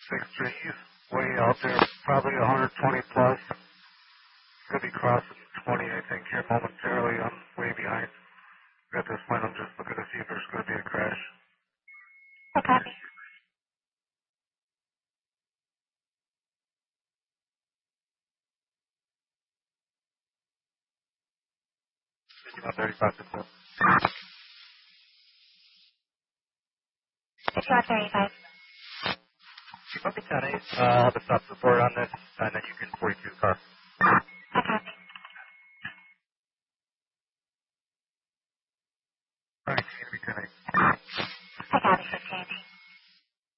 Street. He's way out there, probably 120 plus. Could be crossing 20, I think, here momentarily. I'm way behind. At this point, I'm just looking to see if there's going to be a crash. Okay. About 35 to 4. It's about 35. Okay, 10 8. I'll have a stop support on this, and then you can 45